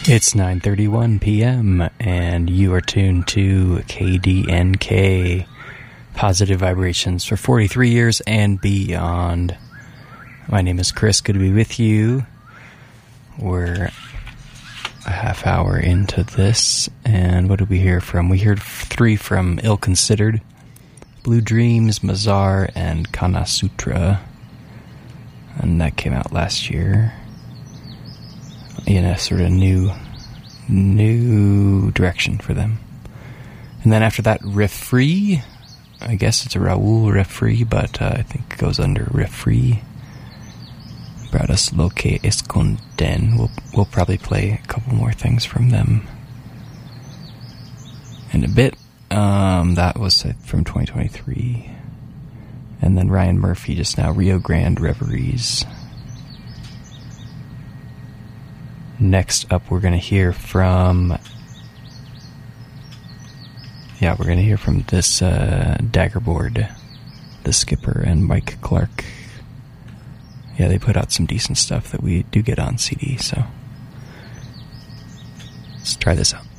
It's 9:31 p.m. and you are tuned to KDNK, Positive Vibrations for 43 years and beyond. My name is Chris, good to be with you. We're a half hour into this, and what did we hear from? We heard 3 from Ill Considered, Blue Dreams, Mazar, and Kana Sutra, and that came out last year in a sort of new direction for them. And then after that, Riff Free. I guess it's a Raul Riff Free, but I think it goes under Riff Free. Brought us Lo que esconden. We'll probably play a couple more things from them in a bit. That was from 2023. And then Ryan Murphy just now, Rio Grande Reveries. Next up, we're going to hear from... Yeah, we're going to hear from this Daggerboard, The Skipper, and Mike Clark. Yeah, they put out some decent stuff that we do get on CD, so let's try this out.